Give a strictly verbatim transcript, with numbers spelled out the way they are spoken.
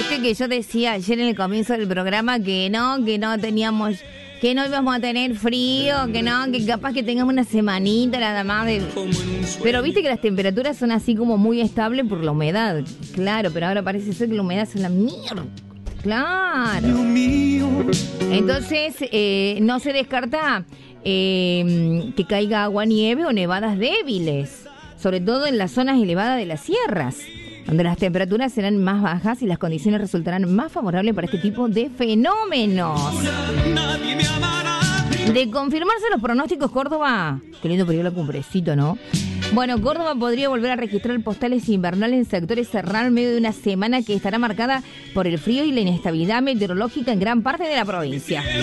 Viste que yo decía ayer en el comienzo del programa que no, que no teníamos, que no íbamos a tener frío, que no, que capaz que tengamos una semanita nada más de... Pero viste que las temperaturas son así como muy estables por la humedad. Claro, pero ahora parece ser que la humedad es una mierda. Claro. Entonces, eh, no se descarta eh, que caiga agua, nieve o nevadas débiles, sobre todo en las zonas elevadas de las sierras, donde las temperaturas serán más bajas y las condiciones resultarán más favorables para este tipo de fenómenos. De confirmarse los pronósticos, Córdoba, qué lindo periodo la cumbrecito, ¿no? Bueno, Córdoba podría volver a registrar postales invernales en sectores cerrados en medio de una semana que estará marcada por el frío y la inestabilidad meteorológica en gran parte de la provincia.